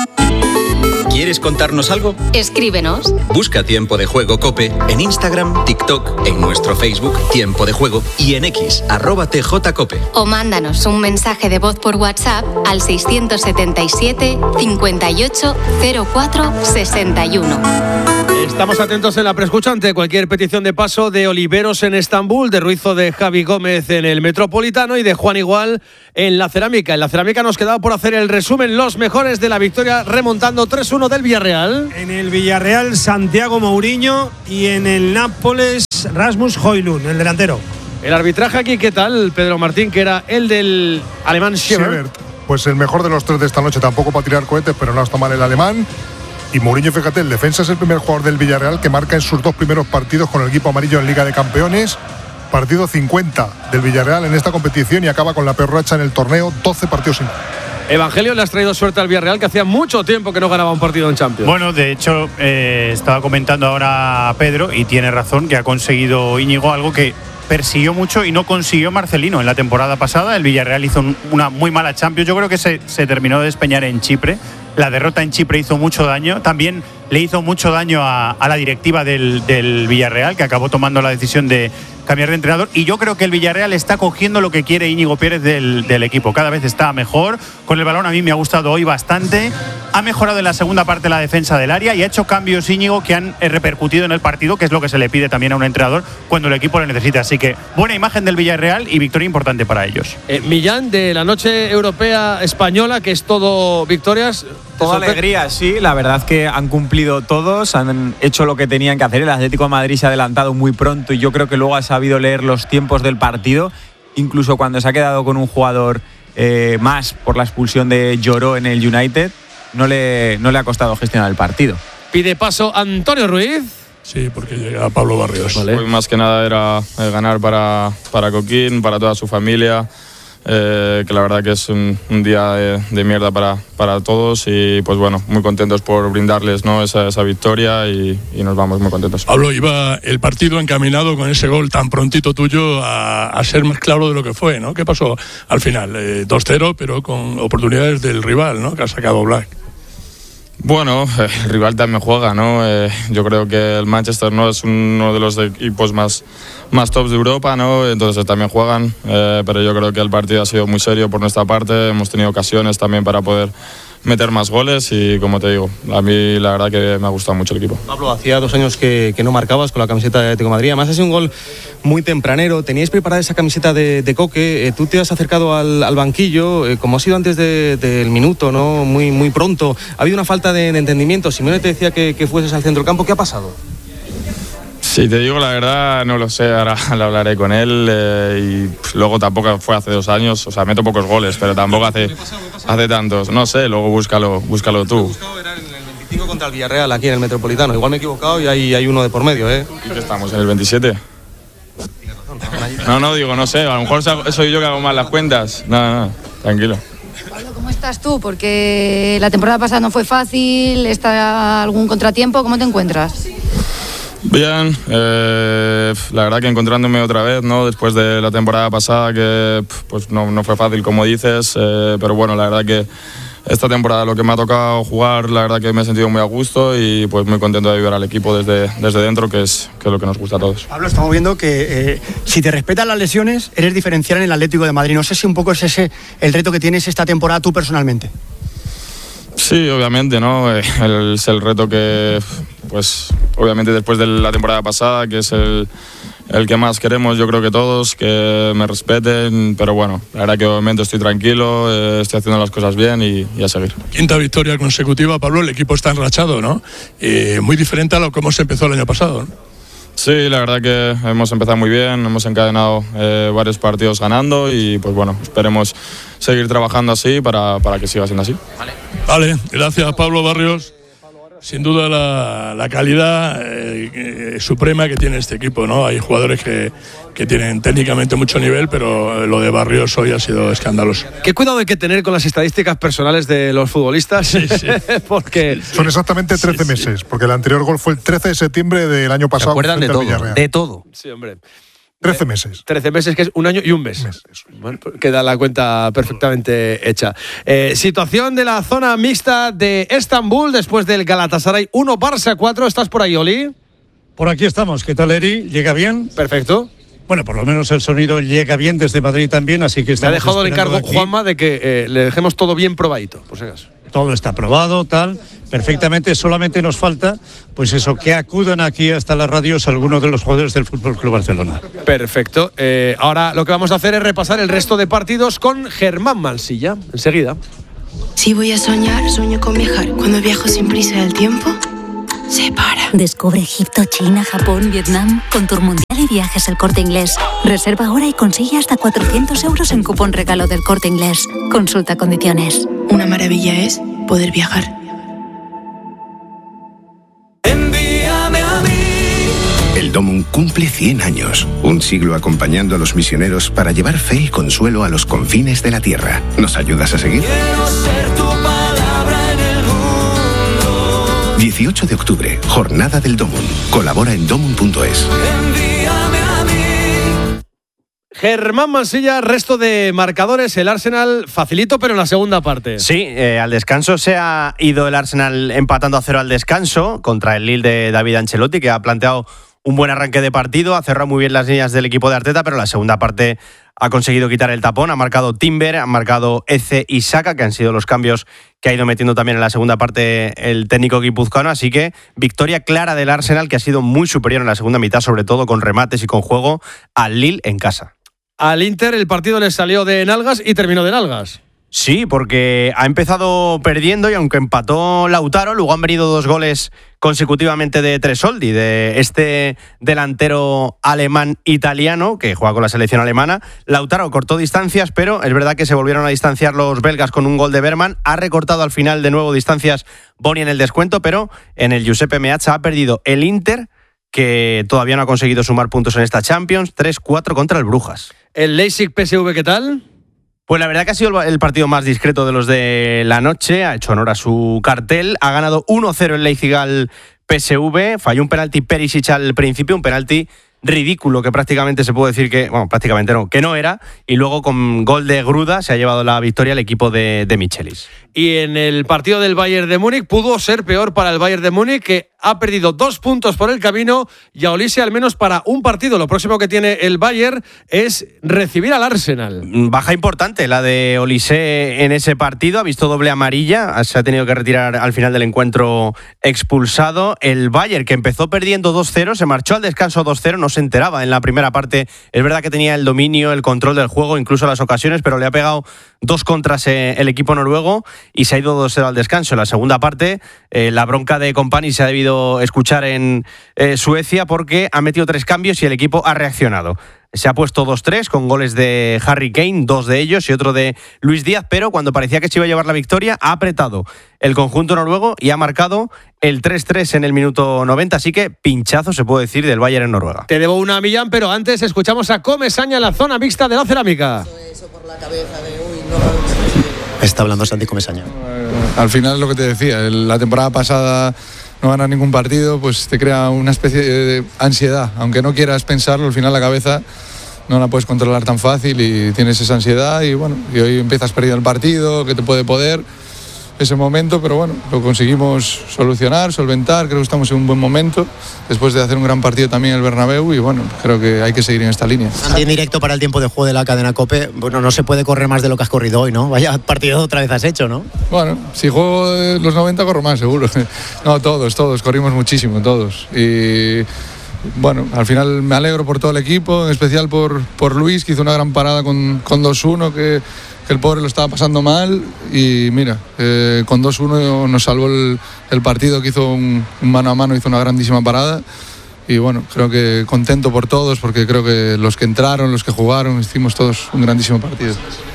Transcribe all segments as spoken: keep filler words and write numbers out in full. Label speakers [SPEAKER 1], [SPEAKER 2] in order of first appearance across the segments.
[SPEAKER 1] ¿Quieres contarnos algo?
[SPEAKER 2] Escríbenos.
[SPEAKER 1] Busca Tiempo de Juego COPE en Instagram, TikTok, en nuestro Facebook Tiempo de Juego y en X, arroba tjcope.
[SPEAKER 2] O mándanos un mensaje de voz por WhatsApp al seiscientos setenta y siete, cincuenta y ocho, cero cuatro, sesenta y uno.
[SPEAKER 3] Estamos atentos en la preescucha ante cualquier petición de paso de Oliveros en Estambul, de Ruizo de Javi Gómez en el Metropolitano y de Juan Igual en la Cerámica. En la Cerámica nos quedaba por hacer el resumen, los mejores de la victoria remontando tres uno del Villarreal.
[SPEAKER 4] En el Villarreal, Santiago Mourinho, y en el Nápoles, Rasmus Højlund, el delantero.
[SPEAKER 3] El arbitraje aquí, ¿qué tal, Pedro Martín? Que era el del alemán Siebert.
[SPEAKER 5] Pues el mejor de los tres de esta noche, tampoco para tirar cohetes, pero no está mal el alemán. Y Mourinho, fíjate, el defensa es el primer jugador del Villarreal que marca en sus dos primeros partidos con el equipo amarillo en Liga de Campeones. Partido cincuenta del Villarreal en esta competición y acaba con la peor racha en el torneo, doce partidos sin.
[SPEAKER 3] Evangelio, le has traído suerte al Villarreal, que hacía mucho tiempo que no ganaba un partido en Champions.
[SPEAKER 6] Bueno, de hecho, eh, estaba comentando ahora Pedro, y tiene razón, que ha conseguido Íñigo algo que persiguió mucho y no consiguió Marcelino en la temporada pasada. El Villarreal hizo un, una muy mala Champions. Yo creo que se, se terminó de despeñar en Chipre. La derrota en Chipre hizo mucho daño. También le hizo mucho daño a, a la directiva del, del Villarreal, que acabó tomando la decisión de cambiar de entrenador. Y yo creo que el Villarreal está cogiendo lo que quiere Íñigo Pérez del, del equipo. Cada vez está mejor. Con el balón a mí me ha gustado hoy bastante. Ha mejorado en la segunda parte la defensa del área y ha hecho cambios Íñigo que han repercutido en el partido, que es lo que se le pide también a un entrenador cuando el equipo lo necesita. Así que buena imagen del Villarreal y victoria importante para ellos.
[SPEAKER 3] Eh, Millán, de la noche europea española, que es todo victorias.
[SPEAKER 7] Toda alegría, sí. La verdad que han cumplido todos, han hecho lo que tenían que hacer. El Atlético de Madrid se ha adelantado muy pronto y yo creo que luego ha sabido leer los tiempos del partido, incluso cuando se ha quedado con un jugador eh, más por la expulsión de Lloró en el United, no le, no le ha costado gestionar el partido.
[SPEAKER 3] Pide paso Antonio Ruiz.
[SPEAKER 8] Sí, porque llega Pablo Barrios.
[SPEAKER 9] Vale. Hoy más que nada era eh, ganar para, para Coquín, para toda su familia. Eh, que la verdad que es un, un día de, de mierda para, para todos y pues bueno, muy contentos por brindarles, ¿no?, esa, esa victoria y, y nos vamos muy contentos.
[SPEAKER 8] Pablo, iba el partido encaminado con ese gol tan prontito tuyo a, a ser más claro de lo que fue, ¿no? ¿Qué pasó al final? Eh, dos cero, pero con oportunidades del rival, ¿no?, que ha sacado Black.
[SPEAKER 9] Bueno, el rival también juega, ¿no? Eh, yo creo que el Manchester, ¿no?, es uno de los equipos más, más tops de Europa, ¿no? Entonces también juegan, eh, pero yo creo que el partido ha sido muy serio por nuestra parte. Hemos tenido ocasiones también para poder meter más goles y, como te digo, a mí la verdad que me ha gustado mucho el equipo.
[SPEAKER 10] Pablo, hacía dos años que, que no marcabas con la camiseta de Atlético de Madrid. Además ha sido un gol muy tempranero. Teníais preparada esa camiseta de, de Coque. Eh, tú te has acercado al, al banquillo, eh, como ha sido antes de, del minuto, ¿no? Muy, muy pronto. Ha habido una falta de, de entendimiento. Simeone te decía que, que fueses al centro del campo. ¿Qué ha pasado?
[SPEAKER 9] Si te digo la verdad, no lo sé, ahora lo hablaré con él eh, y pff, luego tampoco fue hace dos años, o sea, meto pocos goles, pero tampoco hace, hace tantos, no sé, luego búscalo, búscalo tú.
[SPEAKER 10] Era en el veinticinco contra el Villarreal aquí en el Metropolitano, igual me he equivocado y hay, hay uno de por medio, ¿eh?
[SPEAKER 9] ¿Y qué estamos, en el veintisiete? No, no, digo, no sé, a lo mejor soy yo que hago mal las cuentas, no, no, tranquilo.
[SPEAKER 11] Pablo, ¿cómo estás tú? Porque la temporada pasada no fue fácil, está algún contratiempo, ¿cómo te encuentras?
[SPEAKER 9] Bien, eh, la verdad que encontrándome otra vez, ¿no?, después de la temporada pasada que pues no, no fue fácil como dices, eh, pero bueno, la verdad que esta temporada lo que me ha tocado jugar, la verdad que me he sentido muy a gusto y pues muy contento de ayudar al equipo desde, desde dentro, que es, que es lo que nos gusta a todos.
[SPEAKER 12] Pablo, estamos viendo que eh, si te respetan las lesiones, eres diferencial en el Atlético de Madrid. No sé si un poco es ese el reto que tienes esta temporada tú personalmente.
[SPEAKER 9] Sí, obviamente, ¿no? El, es el reto que, pues, obviamente después de la temporada pasada, que es el, el que más queremos, yo creo que todos, que me respeten, pero bueno, la verdad que de momento estoy tranquilo, eh, estoy haciendo las cosas bien y, y a seguir.
[SPEAKER 8] Quinta victoria consecutiva, Pablo, el equipo está enrachado, ¿no? Eh, muy diferente a lo que hemos empezado el año pasado, ¿no?
[SPEAKER 9] Sí, la verdad que hemos empezado muy bien, hemos encadenado eh, varios partidos ganando y pues bueno, esperemos seguir trabajando así para, para que siga siendo así.
[SPEAKER 8] Vale, vale, gracias Pablo Barrios. Sin duda la, la calidad eh, eh, suprema que tiene este equipo, ¿no? Hay jugadores que, que tienen técnicamente mucho nivel, pero lo de Barrios hoy ha sido escandaloso.
[SPEAKER 3] ¿Qué cuidado hay que tener con las estadísticas personales de los futbolistas?
[SPEAKER 8] Sí, sí.
[SPEAKER 3] Porque
[SPEAKER 5] son exactamente trece sí, meses, sí. Porque el anterior gol fue el trece de septiembre del año pasado.
[SPEAKER 10] ¿Se acuerdan de todo? De todo.
[SPEAKER 3] Sí, hombre.
[SPEAKER 5] trece meses.
[SPEAKER 3] trece meses, que es un año y un mes. mes bueno, queda la cuenta perfectamente hecha. Eh, situación de la zona mixta de Estambul después del Galatasaray uno, Barça cuatro. ¿Estás por ahí, Oli?
[SPEAKER 13] Por aquí estamos. ¿Qué tal, Eri? ¿Llega bien?
[SPEAKER 3] Perfecto.
[SPEAKER 13] Bueno, por lo menos el sonido llega bien desde Madrid también, así que estamos.
[SPEAKER 3] Me ha dejado el encargo,
[SPEAKER 13] aquí.
[SPEAKER 3] Juanma, de que eh, le dejemos todo bien probadito, por si acaso.
[SPEAKER 13] Todo está probado, tal, perfectamente. Solamente nos falta, pues eso, que acudan aquí hasta las radios algunos de los jugadores del Fútbol Club Barcelona.
[SPEAKER 3] Perfecto. Eh, ahora lo que vamos a hacer es repasar el resto de partidos con Germán Mansilla. Enseguida.
[SPEAKER 14] Si voy a soñar, sueño con viajar. Cuando viajo sin prisa del tiempo se para.
[SPEAKER 15] Descubre Egipto, China, Japón, Vietnam con Tour Mundial y Viajes El Corte Inglés. Reserva ahora y consigue hasta cuatrocientos euros en cupón regalo del Corte Inglés. Consulta condiciones.
[SPEAKER 14] Una maravilla es poder viajar.
[SPEAKER 16] Envíame a mí. El Domum cumple cien años, un siglo acompañando a los misioneros para llevar fe y consuelo a los confines de la tierra. ¿Nos ayudas a seguir?
[SPEAKER 14] Quiero ser tu palabra en el mundo.
[SPEAKER 16] dieciocho de octubre, Jornada del Domum. Colabora en domum punto es.
[SPEAKER 14] Envíame a mí.
[SPEAKER 3] Germán Mansilla, resto de marcadores, el Arsenal facilito, pero en la segunda parte.
[SPEAKER 17] Sí, eh, al descanso se ha ido el Arsenal empatando a cero al descanso contra el Lille de David Ancelotti, que ha planteado un buen arranque de partido, ha cerrado muy bien las líneas del equipo de Arteta, pero la segunda parte ha conseguido quitar el tapón, ha marcado Timber, ha marcado Eze y Saka, que han sido los cambios que ha ido metiendo también en la segunda parte el técnico guipuzcoano, así que victoria clara del Arsenal, que ha sido muy superior en la segunda mitad, sobre todo con remates y con juego, al Lille en casa.
[SPEAKER 3] Al Inter el partido le salió de nalgas y terminó de nalgas.
[SPEAKER 17] Sí, porque ha empezado perdiendo y aunque empató Lautaro, luego han venido dos goles consecutivamente de Tresoldi, de este delantero alemán-italiano que juega con la selección alemana. Lautaro cortó distancias, pero es verdad que se volvieron a distanciar los belgas con un gol de Berman. Ha recortado al final de nuevo distancias Boni en el descuento, pero en el Giuseppe Meazza ha perdido el Inter, que todavía no ha conseguido sumar puntos en esta Champions, tres cuatro contra el Brujas.
[SPEAKER 3] ¿El Leipzig-P S V qué tal?
[SPEAKER 17] Pues la verdad que ha sido el partido más discreto de los de la noche, ha hecho honor a su cartel, ha ganado uno cero el Leipzig al P S V, falló un penalti Perisic al principio, un penalti ridículo que prácticamente se puede decir que, bueno, prácticamente no, que no era, y luego con gol de Gruda se ha llevado la victoria el equipo de, de Michelis.
[SPEAKER 3] Y en el partido del Bayern de Múnich pudo ser peor para el Bayern de Múnich, que ha perdido dos puntos por el camino y a Olise al menos para un partido. Lo próximo que tiene el Bayern es recibir al Arsenal.
[SPEAKER 17] Baja importante la de Olise en ese partido, ha visto doble amarilla, se ha tenido que retirar al final del encuentro expulsado. El Bayern, que empezó perdiendo dos cero, se marchó al descanso dos cero, no se enteraba en la primera parte. Es verdad que tenía el dominio, el control del juego, incluso las ocasiones, pero le ha pegado dos contras el equipo noruego y se ha ido dos cero al descanso. En la segunda parte, eh, la bronca de Kompany se ha debido escuchar en eh, Suecia porque ha metido tres cambios y el equipo ha reaccionado. Se ha puesto dos tres con goles de Harry Kane, dos de ellos y otro de Luis Díaz, pero cuando parecía que se iba a llevar la victoria, ha apretado el conjunto noruego y ha marcado el tres tres en el minuto noventa, así que pinchazo se puede decir del Bayern en Noruega.
[SPEAKER 3] Te debo una, Millán, pero antes escuchamos a Comesaña en la zona mixta de la cerámica.
[SPEAKER 18] Eso por la cabeza de, uy, no. Está hablando Santi Comesaña.
[SPEAKER 19] Al final es lo que te decía, la temporada pasada no ganar ningún partido, pues te crea una especie de ansiedad. Aunque no quieras pensarlo, al final la cabeza no la puedes controlar tan fácil y tienes esa ansiedad y bueno, y hoy empiezas perdiendo el partido, que te puede poder ese momento, pero bueno, lo conseguimos solucionar, solventar, creo que estamos en un buen momento, después de hacer un gran partido también en el Bernabéu y bueno, creo que hay que seguir en esta línea.
[SPEAKER 18] En directo para el tiempo de juego de la cadena COPE, bueno, no se puede correr más de lo que has corrido hoy, ¿no? Vaya partido otra vez has hecho, ¿no?
[SPEAKER 19] Bueno, si juego los noventa corro más, seguro. No, todos, todos, corrimos muchísimo, todos. Y bueno, al final me alegro por todo el equipo, en especial por, por Luis, que hizo una gran parada con, con dos uno, que, que el pobre lo estaba pasando mal y mira, eh, con dos uno nos salvó el, el partido, que hizo un, un mano a mano, hizo una grandísima parada y bueno, creo que contento por todos porque creo que los que entraron, los que jugaron, hicimos todos un grandísimo partido.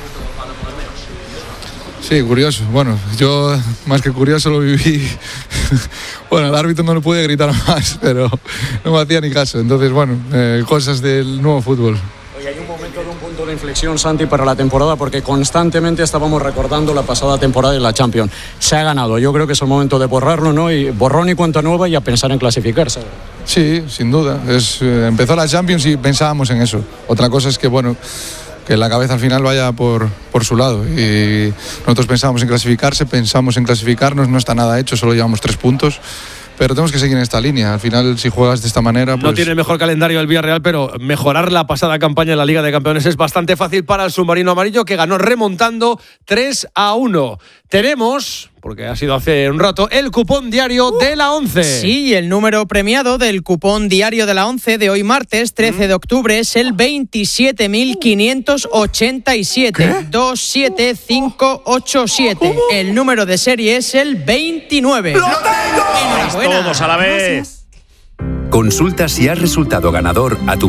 [SPEAKER 19] Sí, curioso. Bueno, yo más que curioso lo viví. Bueno, al árbitro no le pude gritar más, pero no me hacía ni caso. Entonces, bueno, eh, cosas del nuevo fútbol.
[SPEAKER 20] Oye, hay un momento de un punto de de inflexión, Santi, para la temporada, porque constantemente estábamos recordando la pasada temporada en la Champions. Se ha ganado, yo creo que es el momento de borrarlo, ¿no? Y borrón y cuenta nueva y a pensar en clasificarse.
[SPEAKER 19] Sí, sin duda. Es, eh, empezó la Champions y pensábamos en eso. Otra cosa es que, bueno, que la cabeza al final vaya por, por su lado. Y nosotros pensábamos en clasificarse, pensamos en clasificarnos, no está nada hecho, solo llevamos tres puntos. Pero tenemos que seguir en esta línea. Al final, si juegas de esta manera, pues...
[SPEAKER 3] No tiene el mejor calendario el Villarreal, pero mejorar la pasada campaña en la Liga de Campeones es bastante fácil para el submarino amarillo, que ganó remontando tres a uno. Tenemos, porque ha sido hace un rato, el cupón diario uh, de la once.
[SPEAKER 21] Sí, el número premiado del cupón diario de la once de hoy martes, trece de octubre, es el veintisiete mil quinientos ochenta y siete. dos siete cinco ocho siete. El número de serie es el veintinueve.
[SPEAKER 22] ¡Lo tengo!
[SPEAKER 21] Enhorabuena.
[SPEAKER 22] Todos a la vez.
[SPEAKER 23] Consulta si has resultado ganador a tu